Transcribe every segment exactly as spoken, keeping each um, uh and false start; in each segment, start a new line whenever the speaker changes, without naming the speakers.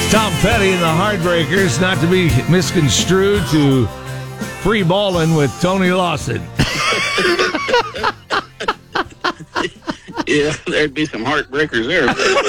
Tom Petty and the Heartbreakers, not to be misconstrued to Free Ballin' with Tony Lawson.
Yeah, there'd be some heartbreakers there.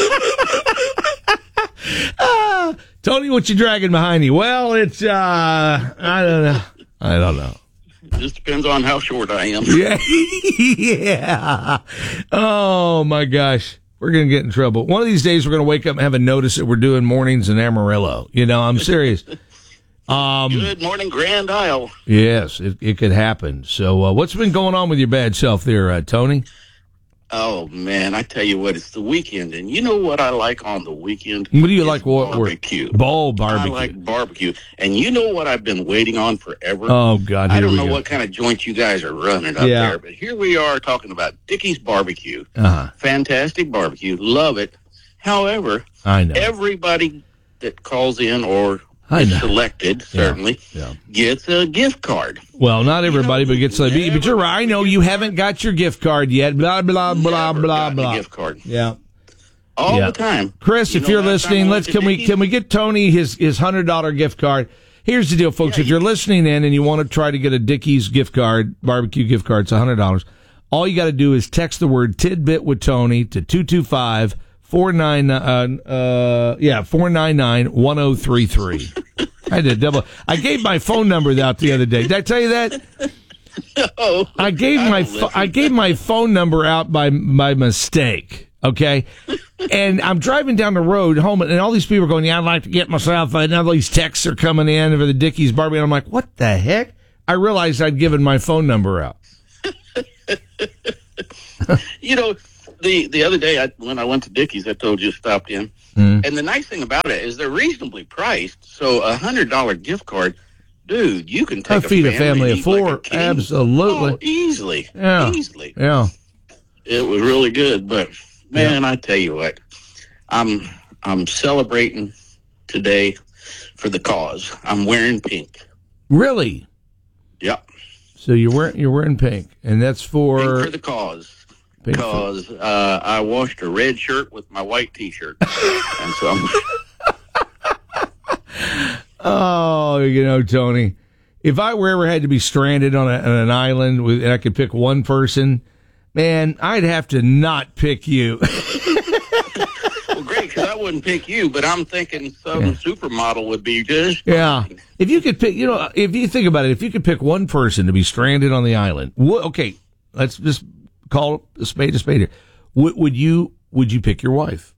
uh, Tony, what you dragging behind you? Well, it's, uh, I don't know. I don't know.
It just depends on how short I am.
Yeah. Yeah. Oh, my gosh. We're going to get in trouble. One of these days, we're going to wake up and have a notice that we're doing mornings in Amarillo. You know, I'm serious. Um,
Good morning, Grand Isle.
Yes, it, it could happen. So uh, what's been going on with your bad self there, uh, Tony?
Oh, man, I tell you what, it's the weekend. And you know what I like on the weekend?
What do you
It's
like? What,
barbecue.
Ball barbecue.
I like barbecue. And you know what I've been waiting on forever?
Oh, God, here
I don't
we
know
go.
what kind of joint you guys are running up
Yeah.
there, but here we are talking about Dickey's Barbecue.
Uh-huh.
Fantastic barbecue. Love it. However,
I know.
everybody that calls in or
I
is
know.
selected, certainly,
Yeah.
gets a gift card.
Well, not everybody, but gets like,
never
but you're right. I know you haven't got your gift card yet. Blah, blah, blah,
Never
blah,
gotten a
blah.
gift card.
Yeah.
All
Yeah.
the time.
Chris,
You
if
know,
you're
last time
listening,
I
let's
went to
can we
Dickey's-
can we get Tony his his hundred dollar gift card? Here's the deal, folks.
Yeah,
if you're
you-
listening in and you want to try to get a Dickey's gift card, barbecue gift card, it's a hundred dollars. All you got to do is text the word tidbit with Tony to two two five four nine uh uh yeah four nine nine one zero three three. I did double. I gave my phone number out the other day. Did I tell you that?
Oh,
I gave
I
my
don't
pho-
listen.
I gave my phone number out by by mistake. Okay, and I'm driving down the road home, and all these people are going, "Yeah, I'd like to get myself." And all these texts are coming in for the Dickey's barbecue. And I'm like, "What the heck?" I realized I'd given my phone number out.
You know, the the other day I, when I went to Dickey's, I told you stopped in.
Mm.
And the nice thing about it is they're reasonably priced. So a hundred dollar gift card, dude, you can take
I feed a family
and
of
eat like
four.
a king.
Absolutely.
Oh, easily,
Yeah.
easily.
Yeah.
It was really good, but man, I tell you what, I'm I'm celebrating today for the cause. I'm wearing pink.
Really?
Yep,
So you're wearing you're wearing pink, and that's
pink
for
for the cause.
pink for-
Because uh, I washed a red shirt with my white T-shirt, and so I'm.
Oh, you know, Tony, if I were ever had to be stranded on, a, on an island with, and I could pick one person, man, I'd have to not pick you.
Well, great, because I wouldn't pick you, but I'm thinking some
Yeah.
supermodel would be just.
Yeah. If you could pick, you know, if you think about it, if you could pick one person to be stranded on the island, wh- okay, let's just call a spade a spade here. Would, would you would you pick your wife?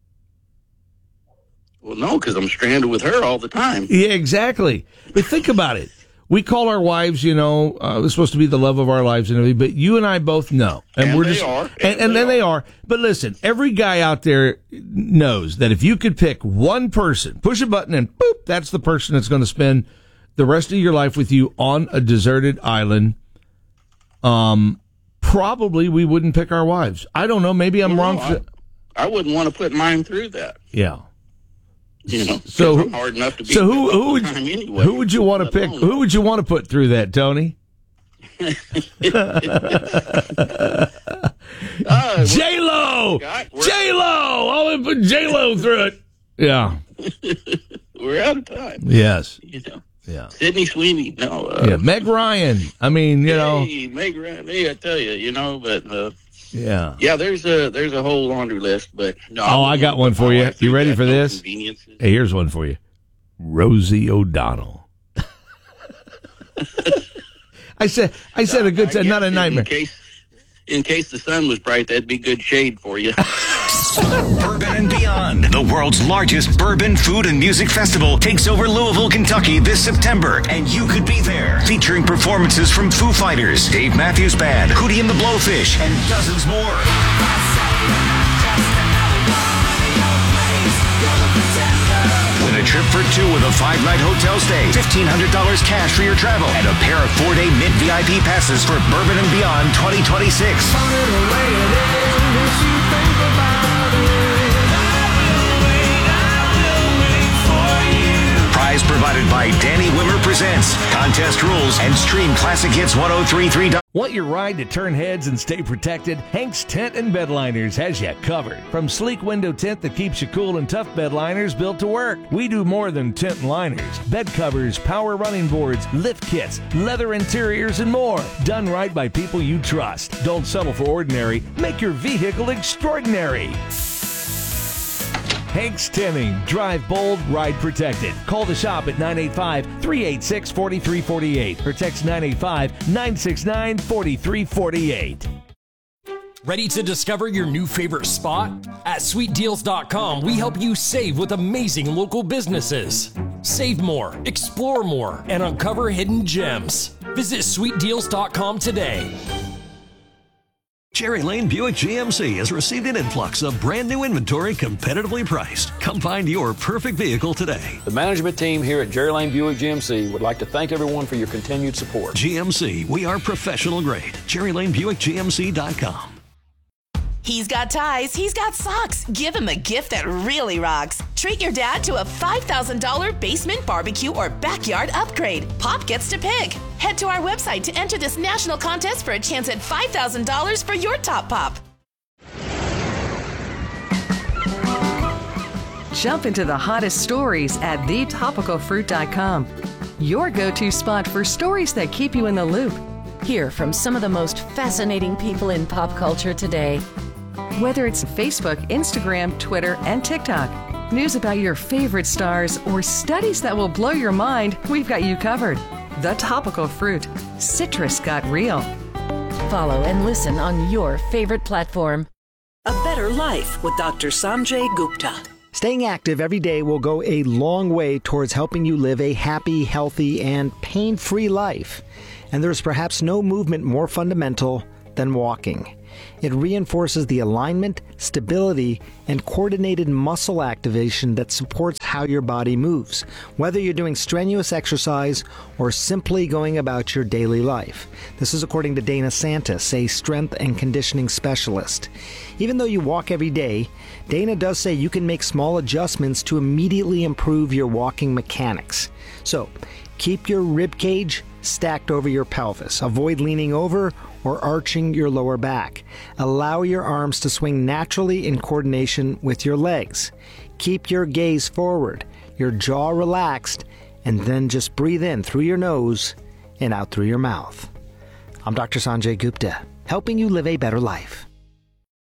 Well, no, because I'm stranded with her all the time.
Yeah, exactly. But think about it. We call our wives, you know, uh, it's supposed to be the love of our lives and everything, but you and I both know.
And
we're
they
just,
are.
And,
And
and
they
then they
are.
are. But listen, every guy out there knows that if you could pick one person, push a button and boop, that's the person that's going to spend the rest of your life with you on a deserted island. Um, probably we wouldn't pick our wives. I don't know. Maybe I'm
Well,
wrong.
no,
For,
I, I wouldn't want to put mine through that.
yeah.
You know,
So
'cause
who-
I'm hard enough to be.
So who
with
who
all
would
the time anyway,
who would you want to
let
pick?
alone-
Who would you want to put through that, Tony?
Uh,
J Lo,
Scott, we're-
J Lo. I would put J Lo through it. Yeah.
we're out of time.
Yes.
You know,
Yeah.
Sydney Sweeney. No. Uh,
Yeah. Meg Ryan. I mean, you know.
Hey, Meg Ryan. Hey, I tell you, you know, but uh,
Yeah.
yeah, there's a there's a whole laundry list. But no.
Oh, I
wouldn't
got
put
one
my
for you.
wife
You
through
ready
that.
for
No
this?
conveniences.
Hey, here's one for you. Rosie O'Donnell. I said, I said a good,
I
not a
guess
nightmare.
In case, in case the sun was bright, that'd be good shade for you.
Bourbon and Beyond, the world's largest bourbon, food, and music festival, takes over Louisville, Kentucky this September, and you could be there. Featuring performances from Foo Fighters, Dave Matthews Band, Hootie and the Blowfish, and dozens more. Win a trip for two with a five-night hotel stay, fifteen hundred dollars cash for your travel, and a pair of four-day Mint V I P passes for Bourbon and Beyond twenty twenty-six. Prize provided by Danny Wimmer presents Contest Rules and stream Classic Hits ten thirty-three.
Want your ride to turn heads and stay protected? Hank's Tent and Bedliners has you covered. From sleek window tint that keeps you cool and tough bedliners built to work. We do more than tent and liners. Bed covers, power running boards, lift kits, leather interiors, and more. Done right by people you trust. Don't settle for ordinary. Make your vehicle extraordinary. Hank's Tinting. Drive bold, ride protected. Call the shop at nine eight five, three eight six, four three four eight or text nine eight five, nine six nine, four three four eight.
Ready to discover your new favorite spot? At sweet deals dot com, we help you save with amazing local businesses. Save more, explore more, and uncover hidden gems. Visit sweet deals dot com today.
Cherry Lane Buick G M C has received an influx of brand new inventory competitively priced. Come find your perfect vehicle today.
The management team here at Cherry Lane Buick G M C would like to thank everyone for your continued support.
G M C, we are professional grade. Cherry Lane Buick G M C dot com.
He's got ties, he's got socks. Give him a gift that really rocks. Treat your dad to a five thousand dollars basement barbecue or backyard upgrade. Pop gets to pick. Head to our website to enter this national contest for a chance at five thousand dollars for your top pop.
Jump into the hottest stories at the topical fruit dot com. Your go-to spot for stories that keep you in the loop.
Hear from some of the most fascinating people in pop culture today.
Whether it's Facebook, Instagram, Twitter, and TikTok, news about your favorite stars, or studies that will blow your mind, we've got you covered. The Topical Fruit. Citrus got real.
Follow and listen on your favorite platform.
A Better Life with Doctor Sanjay Gupta.
Staying active every day will go a long way towards helping you live a happy, healthy, and pain-free life. And there's perhaps no movement more fundamental than walking. It reinforces the alignment, stability, and coordinated muscle activation that supports how your body moves, whether you're doing strenuous exercise or simply going about your daily life. This is according to Dana Santis, a strength and conditioning specialist. Even though you walk every day, Dana does say you can make small adjustments to immediately improve your walking mechanics. So, keep your rib cage stacked over your pelvis. Avoid leaning over or arching your lower back. Allow your arms to swing naturally in coordination with your legs. Keep your gaze forward, your jaw relaxed, and then just breathe in through your nose and out through your mouth. I'm Doctor Sanjay Gupta, helping you live a better life.